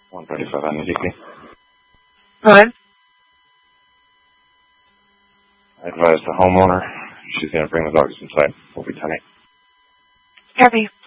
135 on the DP. Good. I advise the homeowner she's going to bring the dogs inside. We'll be 10-8. Copy.